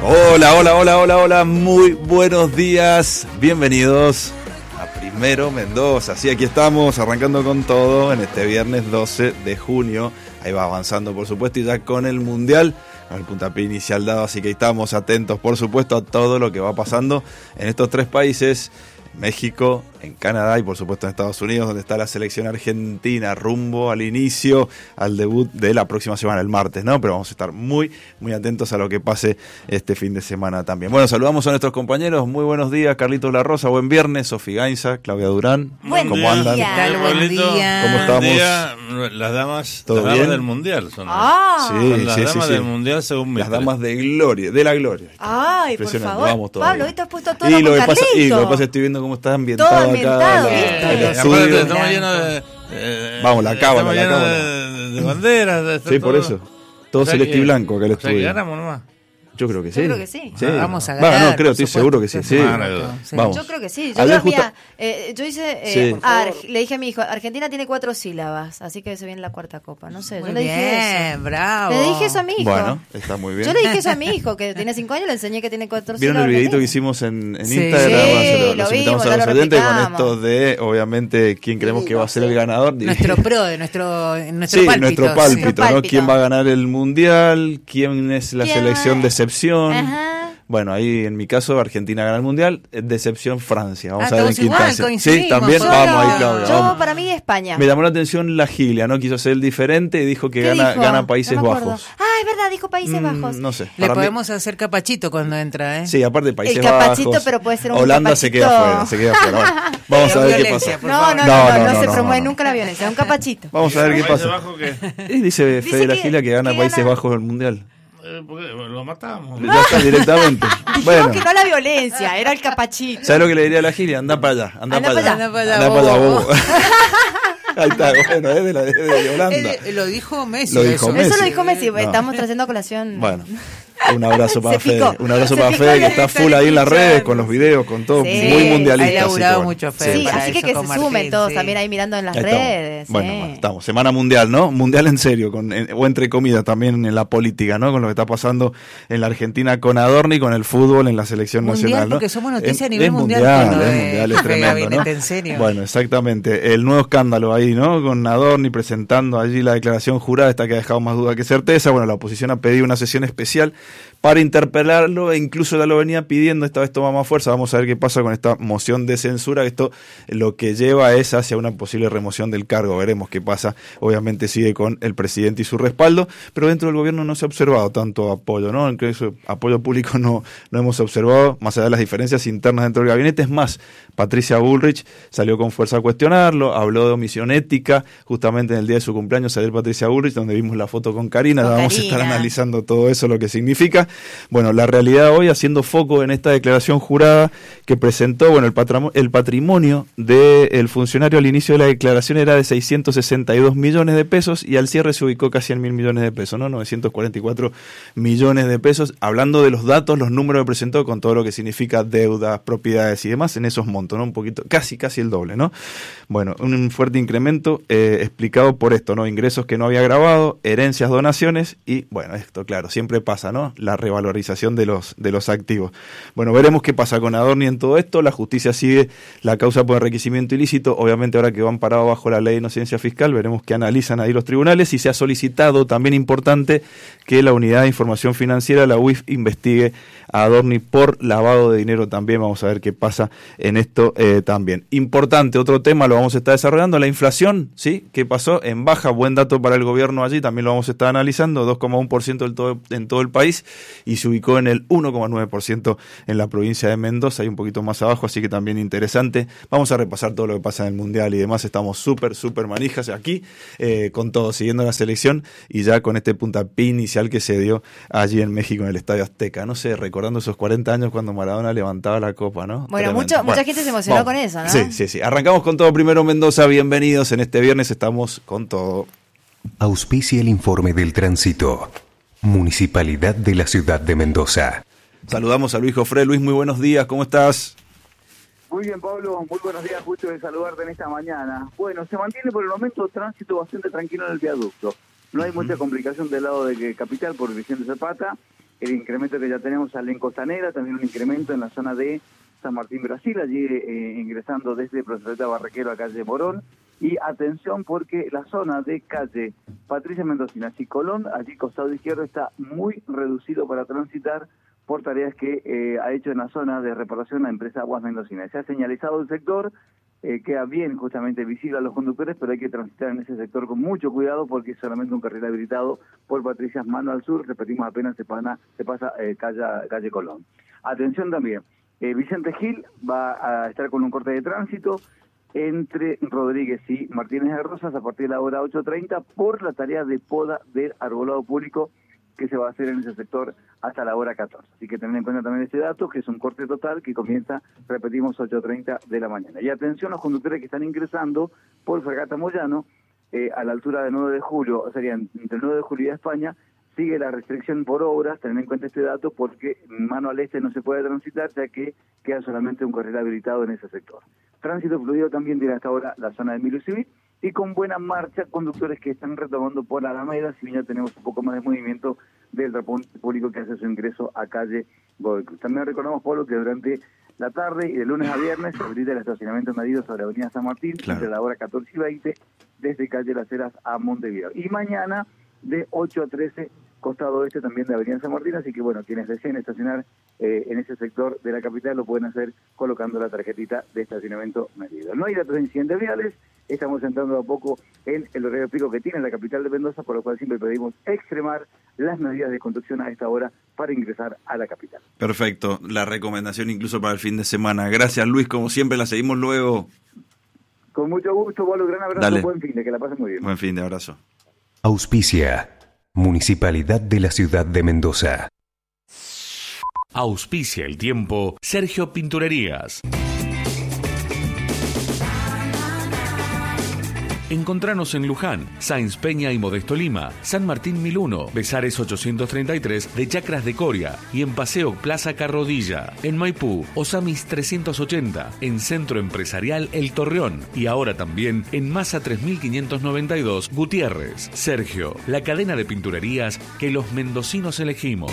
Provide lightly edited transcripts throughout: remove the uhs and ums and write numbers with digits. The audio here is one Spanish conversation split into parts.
Hola, hola, hola, hola, hola, muy buenos días, bienvenidos a Primero Mendoza. Sí, aquí estamos arrancando con todo en este viernes 12 de junio, ahí va avanzando por supuesto y ya con el Mundial, con el puntapié inicial dado, así que estamos atentos por supuesto a todo lo que va pasando en estos tres países, México, en Canadá y por supuesto en Estados Unidos, donde está la selección argentina rumbo al inicio, al debut de la próxima semana, el martes, ¿no? Pero vamos a estar muy, muy atentos a lo que pase este fin de semana también. Bueno, saludamos a nuestros compañeros. Muy buenos días, Carlitos La Rosa, buen viernes, Sofía Gainza, Claudia Durán. ¿Cómo andan? ¿Qué tal? Buen día. ¿Cómo estamos? Buen día. Las damas del Mundial son. Sí, las damas del Mundial según las damas de gloria, de la gloria. Ay, por favor. Vamos Pablo, hoy te has puesto todo y lo con que pasa, Carlito. y lo que pasa es que estoy viendo cómo está ambientado, Todo ambientado, acá ¿viste? el Aparte, estudio. estamos llenos Vamos, la cábala, estamos llenos de banderas. Sí, por eso. Todo celeste y blanco acá el o sea, estudio. que ganamos nomás. Yo creo que sí. Yo creo que sí. Vamos a ganar. Bueno, no, creo, por estoy supuesto. seguro que sí. Sí. Sí. Vamos. Yo creo que sí. Ayer Yo hice, Sí. le dije a mi hijo, Argentina tiene 4 sílabas, así que se viene la cuarta copa. No sé, Muy yo le dije bien, eso. bravo. Le dije eso a mi hijo. Bueno, está muy bien. Yo le dije eso a mi hijo, que tiene 5 años, le enseñé que tiene 4 ¿Vieron sílabas. el videito que Argentina. hicimos en Sí. Instagram? Sí, Bueno, lo los invitamos vimos, a ya los lo oyentes con replicamos. esto de, obviamente, quién creemos que va a ser el ganador. Nuestro pro, de nuestro Sí, pálpito. nuestro sí. pálpito, ¿no? Pálpito. ¿Quién va a ganar el Mundial? ¿Quién es la ¿Quién selección va? decepción? Ajá. Bueno, ahí en mi caso Argentina gana el Mundial, decepción Francia. Vamos a ver en estamos qué igual, instancia. Sí, coincidimos. también, Yo vamos no. ahí, Claudia. Yo, Vamos. para mí, España. Me llamó la atención la Gilia, ¿no? Quiso ser el diferente y dijo que ¿Qué gana, dijo? gana Países No me acuerdo. Bajos. Ah, es verdad, dijo Países Bajos. No sé. Le para mí- podemos hacer capachito cuando entra, ¿eh? Sí, aparte de Países capachito, Bajos. pero puede ser un Holanda se queda capachito. afuera, se queda afuera. Bueno, vamos Pero a ver qué violencia, pasa. por No, favor. no se promueve no. nunca la violencia, es un capachito. Vamos a ver qué Países pasa. Bajos que Y dice Fede de la que- Gilia que gana que Países gana- Bajos el Mundial. porque lo matamos. Ya está directamente. Dijimos Bueno, que no a la violencia, era el capachito. ¿sabes lo que le diría a la Gilia? Anda para allá, anda Anda para allá. Anda para allá, Anda para allá, bobo. bobo. Ahí está, bueno, es de Holanda. Lo dijo Messi. Lo dijo eso. Messi. Eso lo dijo Messi, No. estamos trayendo a colación. Bueno, un abrazo para Se picó. Fede. Un abrazo Se para picó Fede, que la está letra full de ahí en las escuchar. redes, con los videos, con todo, Sí. muy mundialista. Ha así que laburado bueno. mucho Fede. Sí, para así que eso se con sumen Martín, todos sí. también ahí mirando en las Ahí estamos. redes. Bueno, sí. bueno, estamos. Semana mundial, ¿no? Mundial en serio, o entre comillas también en la política, ¿no? Con lo que está pasando en la Argentina con Adorni, con el fútbol en la selección Mundial, nacional, ¿no? porque somos noticia a nivel es mundial mundial, con lo es de mundial, es jefe de tremendo, ¿no? gabinete, en serio. Bueno, exactamente. El nuevo escándalo ahí, ¿no? Con Adorni presentando allí la declaración jurada, esta que ha dejado más duda que certeza. Bueno, la oposición ha pedido una sesión especial para interpelarlo e incluso ya lo venía pidiendo, esta vez toma más fuerza. Vamos a ver qué pasa con esta moción de censura. Esto lo que lleva es hacia una posible remoción del cargo. Veremos qué pasa. Obviamente sigue con el presidente y su respaldo, pero dentro del gobierno no se ha observado tanto apoyo, ¿no? Incluso apoyo público no hemos observado, más allá de las diferencias internas dentro del gabinete. Es más, Patricia Bullrich salió con fuerza a cuestionarlo, habló de omisión ética, justamente en el día de su cumpleaños, ayer Patricia Bullrich, donde vimos la foto con Karina. Con Vamos a estar Karina. analizando todo eso, lo que significa. Bueno, la realidad hoy, haciendo foco en esta declaración jurada que presentó, bueno, el patrimonio del funcionario al inicio de la declaración era de 662 millones de pesos y al cierre se ubicó casi en 1.000 millones de pesos, ¿no? 944 millones de pesos. Hablando de los datos, los números que presentó con todo lo que significa deudas, propiedades y demás, en esos montos, ¿no? Un poquito, casi el doble, ¿no? Bueno, un fuerte incremento explicado por esto, ¿no? Ingresos que no había grabado, herencias, donaciones y, bueno, esto, claro, siempre pasa, ¿no? La revalorización de los activos. Bueno, veremos qué pasa con Adorni en todo esto. La justicia sigue la causa por enriquecimiento ilícito. Obviamente ahora que van parados bajo la ley de inocencia fiscal, veremos qué analizan ahí los tribunales y se ha solicitado, también importante, que la Unidad de Información Financiera, la UIF, investigue a Adorni por lavado de dinero también. Vamos a ver qué pasa en esto también. Importante, otro tema, lo vamos a estar desarrollando, la inflación, ¿sí? ¿Qué pasó? En baja, buen dato para el gobierno allí, también lo vamos a estar analizando, 2,1% en todo el país y se ubicó en el 1,9% en la provincia de Mendoza y un poquito más abajo, así que también interesante. Vamos a repasar todo lo que pasa en el Mundial y demás, estamos súper manijas aquí, con todo, siguiendo la selección y ya con este puntapié inicial que se dio allí en México en el Estadio Azteca, no sé, recordando esos 40 años cuando Maradona levantaba la copa, ¿no? Bueno, Tremendo. mucha gente se emocionó vamos. con eso, ¿no? Sí. Arrancamos con todo. Primero Mendoza, bienvenidos. En este viernes estamos con todo. Auspicia el informe del tránsito. Municipalidad de la Ciudad de Mendoza. Saludamos a Luis Jofré. Luis, muy buenos días, ¿cómo estás? Muy bien, Pablo, muy buenos días, gusto de saludarte en esta mañana. Bueno, se mantiene por el momento tránsito bastante tranquilo en el viaducto. No hay mucha complicación del lado de Capital por Vicente Zapata. el incremento que ya tenemos en Costanera, también un incremento en la zona de San Martín, Brasil, allí ingresando desde Plazoleta Barraquero a calle Morón. Y atención porque la zona de calle Patricia Mendocina y Colón, allí costado izquierdo, está muy reducido para transitar por tareas que ha hecho en la zona de reparación la empresa Aguas Mendocina. Se ha señalizado el sector, queda bien justamente visible a los conductores, pero hay que transitar en ese sector con mucho cuidado porque es solamente un carril habilitado por Patricias mano al sur, repetimos, apenas se pasa calle Colón. Atención también, Vicente Gil va a estar con un corte de tránsito entre Rodríguez y Martínez de Rosas a partir de la hora 8:30 por la tarea de poda del arbolado público que se va a hacer en ese sector hasta la hora 14. Así que tener en cuenta también ese dato, que es un corte total que comienza, repetimos, 8:30 de la mañana. Y atención a los conductores que están ingresando por Fragata Moyano, a la altura del 9 de julio, serían entre el 9 de julio y España, sigue la restricción por obras, tener en cuenta este dato, porque mano al este no se puede transitar, ya que queda solamente un carril habilitado en ese sector. Tránsito fluido también tiene hasta ahora la zona de Emilio Civil, y con buena marcha conductores que están retomando por la Alameda, si bien ya tenemos un poco más de movimiento del transporte público que hace su ingreso a calle Godoy Cruz. También recordamos, Pablo, que durante la tarde y de lunes a viernes se habilita el estacionamiento medido sobre Avenida San Martín, entre la hora 14 y 20, desde calle Las Heras a Montevideo. Y mañana de 8 a 13, costado oeste también de Avenida San Martín, así que bueno, quienes deseen estacionar en ese sector de la capital lo pueden hacer colocando la tarjetita de estacionamiento medido. No hay datos de incidentes viales, estamos entrando a poco en el horario pico que tiene la capital de Mendoza, por lo cual siempre pedimos extremar las medidas de conducción a esta hora para ingresar a la capital. Perfecto, la recomendación incluso para el fin de semana. Gracias, Luis, como siempre, la seguimos luego. Con mucho gusto, Pablo, gran abrazo, Dale. Buen fin de que la pasen muy bien. Buen fin de abrazo. Auspicia. Municipalidad de la Ciudad de Mendoza. Auspicia el tiempo Sergio Pinturerías. Encontranos en Luján, Sáenz Peña y Modesto Lima, San Martín 1001, Besares 833 de Chacras de Coria y en Paseo Plaza Carrodilla. En Maipú, Osamis 380, en Centro Empresarial El Torreón y ahora también en Masa 3592 Gutiérrez. Sergio, la cadena de pinturerías que los mendocinos elegimos.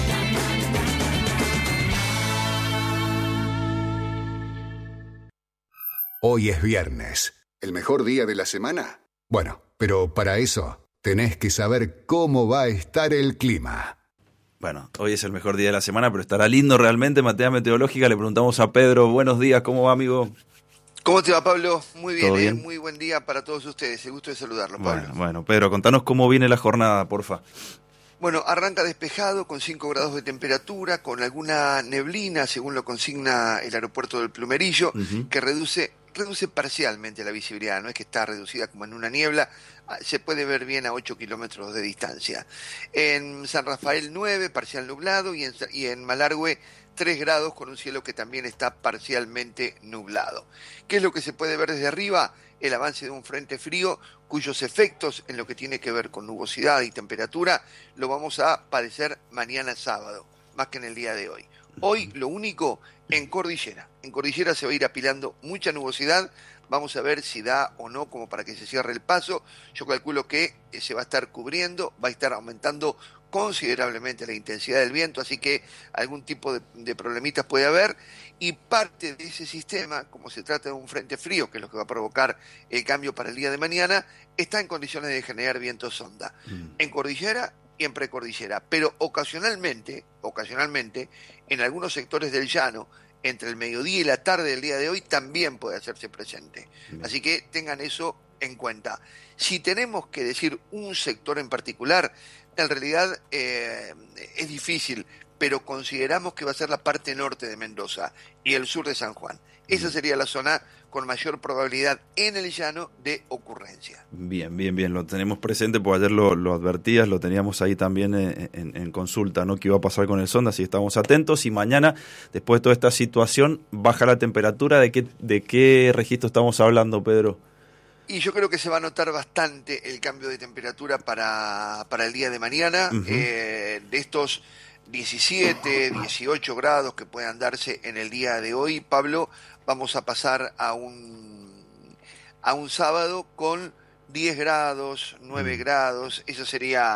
Hoy es viernes. ¿El mejor día de la semana? Bueno, pero para eso tenés que saber cómo va a estar el clima. Bueno, hoy es el mejor día de la semana, pero estará lindo realmente. Materia meteorológica, le preguntamos a Pedro. Buenos días, ¿cómo va, amigo? ¿Cómo te va, Pablo? Muy bien, ¿Todo bien? muy buen día para todos ustedes. El gusto de saludarlos, Pablo. Bueno, Pedro, contanos cómo viene la jornada, porfa. Bueno, arranca despejado con 5 grados de temperatura, con alguna neblina, según lo consigna el aeropuerto del Plumerillo, que reduce parcialmente la visibilidad, no es que está reducida como en una niebla, se puede ver bien a 8 kilómetros de distancia. En San Rafael 9, parcial nublado, y en Malargüe 3 grados con un cielo que también está parcialmente nublado. ¿Qué es lo que se puede ver desde arriba? El avance de un frente frío cuyos efectos en lo que tiene que ver con nubosidad y temperatura lo vamos a padecer mañana sábado, más que en el día de hoy. Hoy lo único en Cordillera. En Cordillera se va a ir apilando mucha nubosidad. Vamos a ver si da o no como para que se cierre el paso. Yo calculo que se va a estar cubriendo, va a estar aumentando considerablemente la intensidad del viento, así que algún tipo de problemitas puede haber. Y parte de ese sistema, como se trata de un frente frío, que es lo que va a provocar el cambio para el día de mañana, está en condiciones de generar viento sonda. En Cordillera y en precordillera, pero ocasionalmente, en algunos sectores del llano, entre el mediodía y la tarde del día de hoy, también puede hacerse presente. Así que tengan eso en cuenta. Si tenemos que decir un sector en particular, en realidad es difícil, pero consideramos que va a ser la parte norte de Mendoza y el sur de San Juan. Esa sería la zona con mayor probabilidad en el llano de ocurrencia. Bien, lo tenemos presente, porque ayer lo advertías, lo teníamos ahí también en consulta, ¿no? Que iba a pasar con el sonda, así que estamos atentos. Y mañana, después de toda esta situación, baja la temperatura. ¿De qué registro estamos hablando, Pedro? Y yo creo que se va a notar bastante el cambio de temperatura para el día de mañana. De estos 17, 18 grados que puedan darse en el día de hoy, Pablo, vamos a pasar a un sábado con 10 grados, 9 grados. Esa sería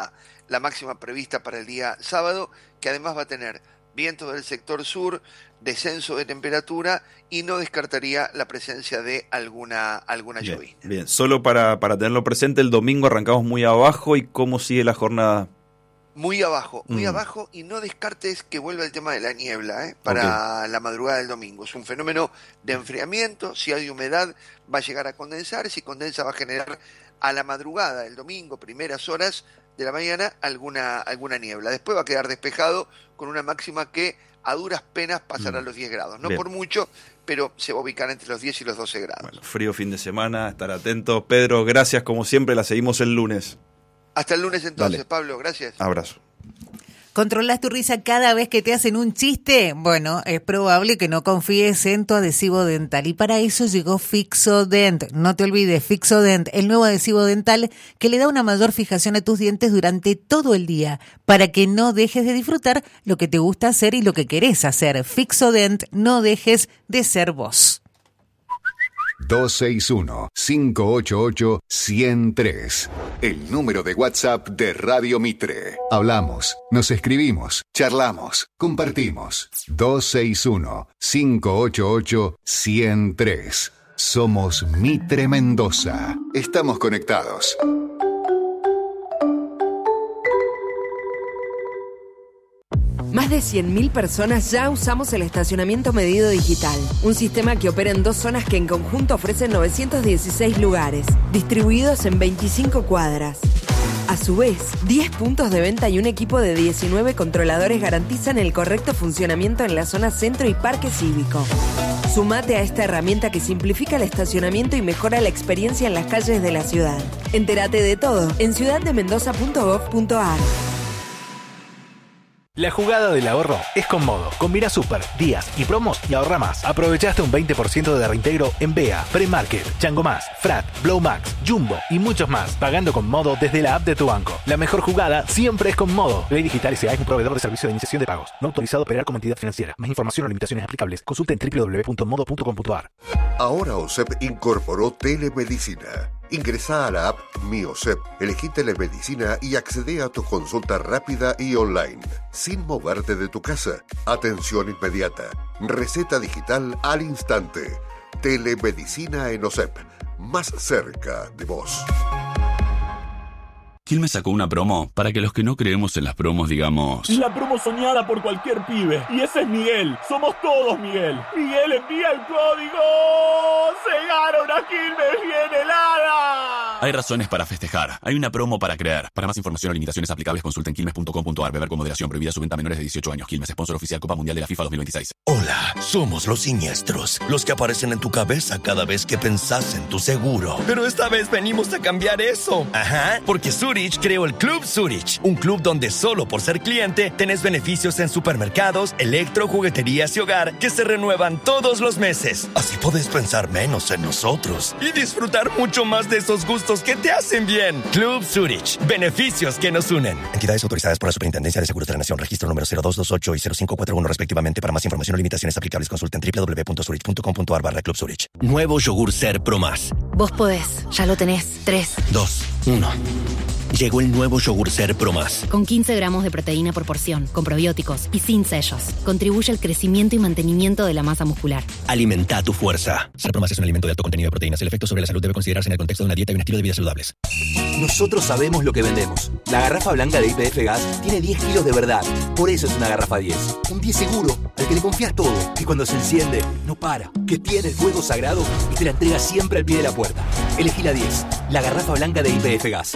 la máxima prevista para el día sábado, que además va a tener vientos del sector sur, descenso de temperatura y no descartaría la presencia de alguna llovizna. Bien, solo para tenerlo presente, el domingo arrancamos muy abajo. ¿Y cómo sigue la jornada? Muy abajo, y no descartes que vuelva el tema de la niebla para la madrugada del domingo. Es un fenómeno de enfriamiento, si hay humedad va a llegar a condensar, si condensa va a generar a la madrugada del domingo, primeras horas de la mañana, alguna niebla. Después va a quedar despejado con una máxima que a duras penas pasará a los 10 grados. No Bien. Por mucho, pero se va a ubicar entre los 10 y los 12 grados. Bueno, frío fin de semana, estar atentos. Pedro, gracias como siempre, la seguimos el lunes. Hasta el lunes entonces, Dale. Pablo, gracias. Abrazo. ¿Controlas tu risa cada vez que te hacen un chiste? Bueno, es probable que no confíes en tu adhesivo dental y para eso llegó Fixodent. No te olvides, Fixodent, el nuevo adhesivo dental que le da una mayor fijación a tus dientes durante todo el día para que no dejes de disfrutar lo que te gusta hacer y lo que querés hacer. Fixodent, no dejes de ser vos. 261-588-103. El número de WhatsApp de Radio Mitre. Hablamos, nos escribimos, charlamos, compartimos. 261-588-103. Somos Mitre Mendoza. Estamos conectados. Más de 100.000 personas ya usamos el estacionamiento medido digital, un sistema que opera en 2 zonas que en conjunto ofrecen 916 lugares, distribuidos en 25 cuadras. A su vez, 10 puntos de venta y un equipo de 19 controladores garantizan el correcto funcionamiento en la zona centro y parque cívico. Sumate a esta herramienta que simplifica el estacionamiento y mejora la experiencia en las calles de la ciudad. Entérate de todo en ciudaddemendoza.gov.ar. La jugada del ahorro es con Modo. Combina super, días y promos y ahorra más. Aprovechaste un 20% de reintegro en BEA, Premarket, Chango Más, Frat, Blow Max, Jumbo y muchos más. Pagando con Modo desde la app de tu banco. La mejor jugada siempre es con Modo. Ley Digital S.A. es un proveedor de servicio de iniciación de pagos. No autorizado a operar como entidad financiera. Más información o limitaciones aplicables. Consulta en www.modo.com.ar. Ahora OSEP incorporó telemedicina. Ingresá a la app Mi OSEP, elegí telemedicina y accedé a tu consulta rápida y online, sin moverte de tu casa. Atención inmediata, receta digital al instante. Telemedicina en OSEP, más cerca de vos. Quilmes sacó una promo para que los que no creemos en las promos digamos... La promo soñada por cualquier pibe. Y ese es Miguel. Somos todos Miguel. Miguel envía el código. ¡Se gana una Quilmes bien helada! Hay razones para festejar. Hay una promo para creer. Para más información o limitaciones aplicables consulta en quilmes.com.ar. Beber con moderación. Prohibida su venta a menores de 18 años. Quilmes, sponsor oficial Copa Mundial de la FIFA 2026. Hola, somos los siniestros. Los que aparecen en tu cabeza cada vez que pensás en tu seguro. Pero esta vez venimos a cambiar eso. Ajá, porque Zurich creó el Club Zurich, un club donde solo por ser cliente tenés beneficios en supermercados, electro, jugueterías y hogar que se renuevan todos los meses. Así podés pensar menos en nosotros y disfrutar mucho más de esos gustos que te hacen bien. Club Zurich, beneficios que nos unen. Entidades autorizadas por la Superintendencia de Seguros de la Nación, registro número 0228 y 0541 respectivamente. Para más información o limitaciones aplicables consulta en www.zurich.com.ar/Club Zurich. Nuevo yogur Ser Pro Más. Vos podés, ya lo tenés. 3, 2, 1. Llegó el nuevo yogur Ser Pro Más. Con 15 gramos de proteína por porción, con probióticos y sin sellos. Contribuye al crecimiento y mantenimiento de la masa muscular. Alimenta tu fuerza. Ser Pro Más es un alimento de alto contenido de proteínas. El efecto sobre la salud debe considerarse en el contexto de una dieta y un estilo de vida saludables. Nosotros sabemos lo que vendemos. La garrafa blanca de YPF Gas tiene 10 kilos de verdad. Por eso es una garrafa 10. Un 10 seguro, al que le confías todo. Que cuando se enciende, no para. Que tiene el fuego sagrado y te la entrega siempre al pie de la puerta. Elegí la 10. La garrafa blanca de YPF Gas.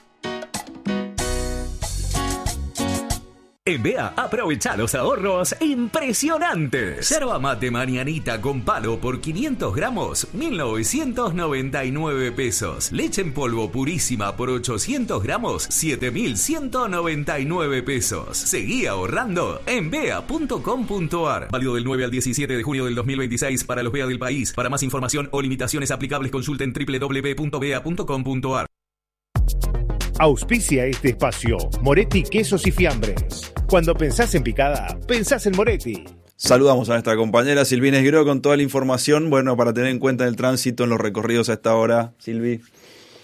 En BEA, aprovecha los ahorros impresionantes. Yerba mate mañanita con palo por 500 gramos, 1.999 pesos. Leche en polvo purísima por 800 gramos, 7.199 pesos. Seguí ahorrando en BEA.com.ar. Válido del 9 al 17 de junio del 2026 para los BEA del país. Para más información o limitaciones aplicables consulten www.bea.com.ar. Auspicia este espacio Moretti Quesos y Fiambres. Cuando pensás en picada, pensás en Moretti. Saludamos a nuestra compañera Silvina Esguero con toda la información, bueno, para tener en cuenta el tránsito en los recorridos a esta hora. Silvi.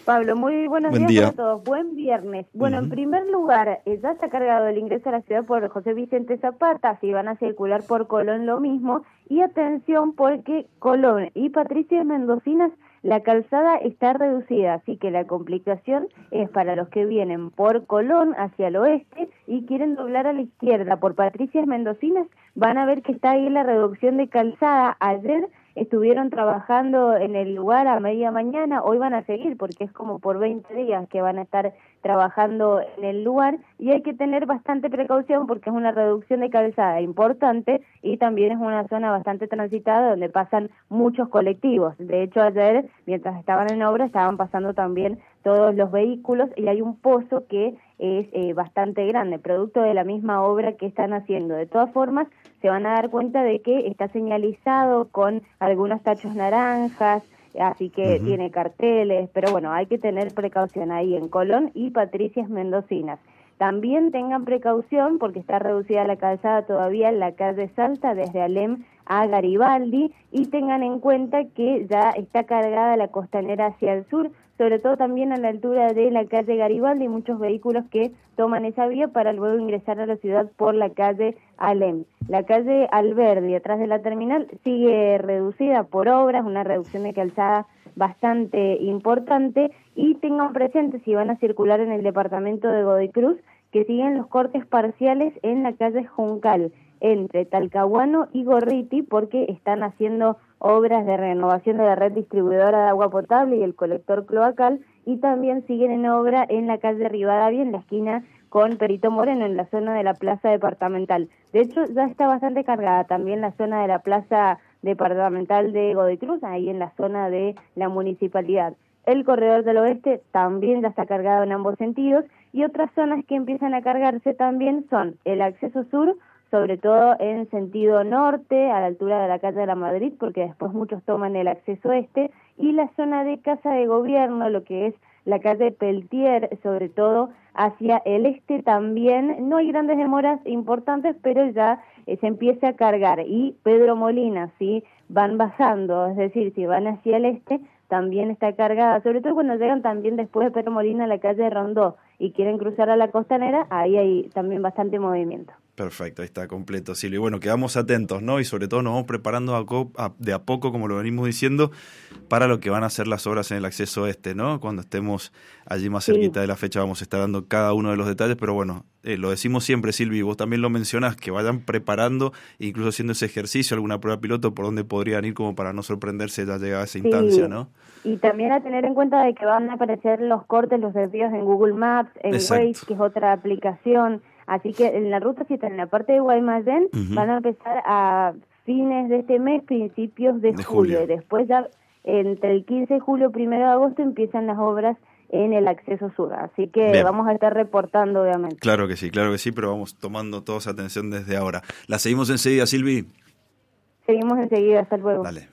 Pablo, muy buenos Buen días día. para todos. Buen viernes. Bueno, en primer lugar, ya está cargado el ingreso a la ciudad por José Vicente Zapata, si van a circular por Colón lo mismo. Y atención porque Colón y Patricias Mendocinas, la calzada está reducida, así que la complicación es para los que vienen por Colón hacia el oeste y quieren doblar a la izquierda por Patricias Mendocinas, van a ver que está ahí la reducción de calzada. Ayer estuvieron trabajando en el lugar a media mañana, hoy van a seguir porque es como por 20 días que van a estar trabajando en el lugar y hay que tener bastante precaución porque es una reducción de calzada importante y también es una zona bastante transitada donde pasan muchos colectivos. De hecho, ayer, mientras estaban en obra, estaban pasando también todos los vehículos y hay un pozo que es bastante grande, producto de la misma obra que están haciendo. De todas formas, se van a dar cuenta de que está señalizado con algunos tachos naranjas, así que tiene carteles, pero bueno, hay que tener precaución ahí en Colón y Patricias Mendocinas. También tengan precaución porque está reducida la calzada todavía en la calle Salta desde Alem a Garibaldi y tengan en cuenta que ya está cargada la costanera hacia el sur, sobre todo también a la altura de la calle Garibaldi, muchos vehículos que toman esa vía para luego ingresar a la ciudad por la calle Alem. La calle Alberdi, atrás de la terminal, sigue reducida por obras, una reducción de calzada bastante importante, y tengan presente, si van a circular en el departamento de Godoy Cruz, que siguen los cortes parciales en la calle Juncal, entre Talcahuano y Gorriti, porque están haciendo obras de renovación de la red distribuidora de agua potable y el colector cloacal, y también siguen en obra en la calle Rivadavia, en la esquina con Perito Moreno, en la zona de la plaza departamental. De hecho, ya está bastante cargada también la zona de la plaza departamental de Godoy Cruz, ahí en la zona de la municipalidad. El corredor del oeste también ya está cargado en ambos sentidos, y otras zonas que empiezan a cargarse también son el acceso sur, sobre todo en sentido norte, a la altura de la calle de la Madrid, porque después muchos toman el acceso este, y la zona de Casa de Gobierno, lo que es la calle Peltier, sobre todo hacia el este también. No hay grandes demoras importantes, pero ya se empieza a cargar. Y Pedro Molina, sí, van bajando, es decir, si van hacia el este, también está cargada, sobre todo cuando llegan también después de Pedro Molina a la calle Rondó y quieren cruzar a la costanera, ahí hay también bastante movimiento. Perfecto, ahí está completo, Silvia. Bueno, quedamos atentos, ¿no? Y sobre todo nos vamos preparando de a poco, como lo venimos diciendo, para lo que van a ser las obras en el acceso este, ¿no? Cuando estemos allí más cerquita de la fecha vamos a estar dando cada uno de los detalles, pero bueno, lo decimos siempre, Silvi, vos también lo mencionás, que vayan preparando, incluso haciendo ese ejercicio, alguna prueba piloto por donde podrían ir como para no sorprenderse ya llegada esa instancia, ¿no? Y también a tener en cuenta de que van a aparecer los cortes, los desvíos en Google Maps, en Waze, que es otra aplicación. Así que en la ruta, si están en la parte de Guaymallén, van a empezar a fines de este mes, principios de julio. Y después ya entre el 15 de julio y 1 de agosto empiezan las obras en el acceso sur. Así que vamos a estar reportando, obviamente. Claro que sí, pero vamos tomando todos atención desde ahora. La seguimos enseguida, Silvi. Seguimos enseguida, hasta luego. Dale.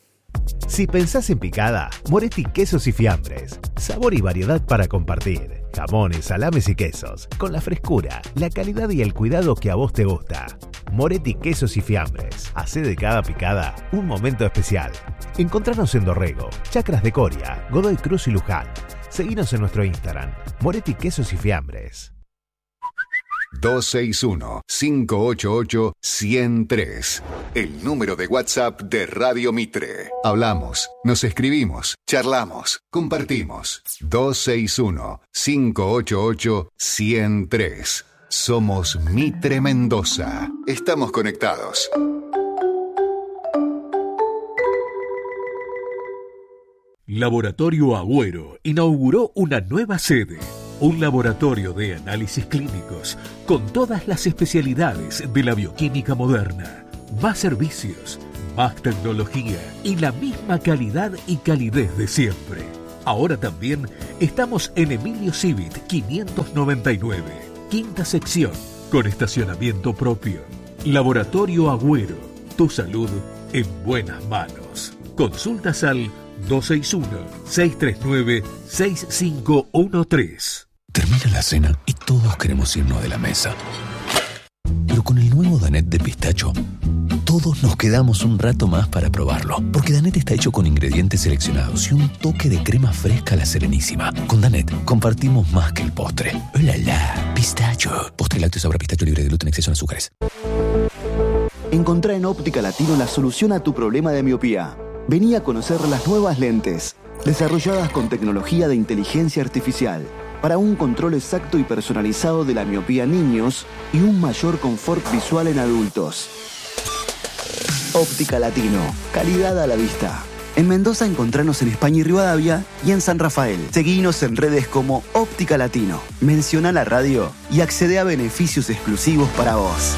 Si pensás en picada, Moretti Quesos y Fiambres. Sabor y variedad para compartir. Jamones, salames y quesos. Con la frescura, la calidad y el cuidado que a vos te gusta. Moretti Quesos y Fiambres. Hacé de cada picada un momento especial. Encontranos en Dorrego, Chacras de Coria, Godoy Cruz y Luján. Seguinos en nuestro Instagram, Moretti Quesos y Fiambres. 261-588-103. El número de WhatsApp de Radio Mitre. Hablamos, nos escribimos, charlamos, compartimos. 261-588-103. Somos Mitre Mendoza. Estamos conectados. Laboratorio Agüero inauguró una nueva sede. Un laboratorio de análisis clínicos con todas las especialidades de la bioquímica moderna. Más servicios, más tecnología y la misma calidad y calidez de siempre. Ahora también estamos en Emilio Civit 599, quinta sección, con estacionamiento propio. Laboratorio Agüero, tu salud en buenas manos. Consultas al 261-639-6513. Termina la cena y todos queremos irnos de la mesa. Pero con el nuevo Danette de pistacho, todo todos nos quedamos un rato más para probarlo. Porque Danette está hecho con ingredientes seleccionados y un toque de crema fresca a la Serenísima. Con Danette compartimos más que el postre. ¡Oh, la, la! Pistacho. Postre lácteo sabor a pistacho libre de gluten, exceso en azúcares. Encontrá en Óptica Latino la solución a tu problema de miopía. Vení a conocer las nuevas lentes, desarrolladas con tecnología de inteligencia artificial, para un control exacto y personalizado de la miopía en niños y un mayor confort visual en adultos. Óptica Latino, calidad a la vista. En Mendoza encontranos en España y Rivadavia y en San Rafael. Seguinos en redes como Óptica Latino. Menciona la radio y accede a beneficios exclusivos para vos.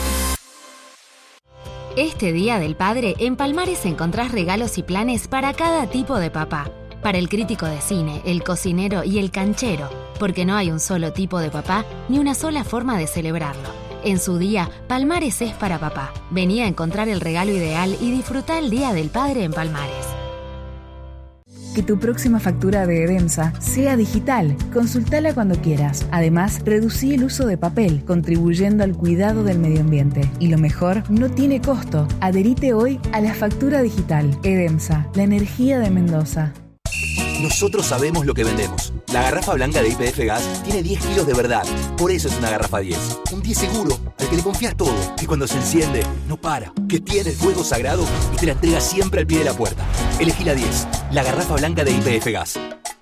Este Día del Padre, en Palmares encontrás regalos y planes para cada tipo de papá. Para el crítico de cine, el cocinero y el canchero, porque no hay un solo tipo de papá ni una sola forma de celebrarlo. En su día, Palmares es para papá. Vení a encontrar el regalo ideal y disfrutá el Día del Padre en Palmares. Que tu próxima factura de Edemsa sea digital. Consultala cuando quieras. Además, reducí el uso de papel, contribuyendo al cuidado del medio ambiente. Y lo mejor, no tiene costo. Adherite hoy a la factura digital. Edemsa, la energía de Mendoza. Nosotros sabemos lo que vendemos. La garrafa blanca de YPF Gas tiene 10 kilos de verdad. Por eso es una garrafa 10. Un 10 seguro, al que le confías todo. Que cuando se enciende, no para. Que tiene el fuego sagrado y te la entrega siempre al pie de la puerta. Elegí la 10. La garrafa blanca de YPF Gas.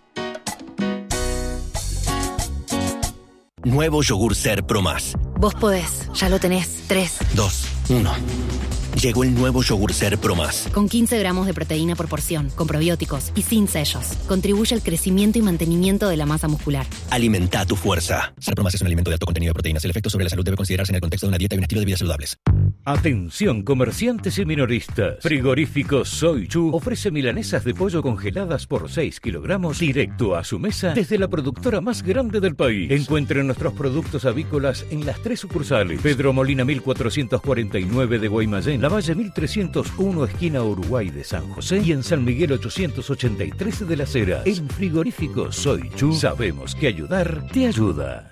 Nuevo yogur Ser Pro Más. Vos podés, ya lo tenés. 3, 2, 1. Llegó el nuevo yogur Ser Pro Más. Con 15 gramos de proteína por porción, con probióticos y sin sellos. Contribuye al crecimiento y mantenimiento de la masa muscular. Alimenta tu fuerza. Ser Pro Más es un alimento de alto contenido de proteínas. El efecto sobre la salud debe considerarse en el contexto de una dieta y un estilo de vida saludables. Atención comerciantes y minoristas. Frigorífico Soy Chu ofrece milanesas de pollo congeladas por 6 kilogramos directo a su mesa desde la productora más grande del país. Encuentren nuestros productos avícolas en las 3 sucursales. Pedro Molina 1449 de Guaymallén, La Valle 1301 esquina Uruguay de San José y en San Miguel 883 de Las Heras. En Frigorífico Soy Chu sabemos que ayudar te ayuda.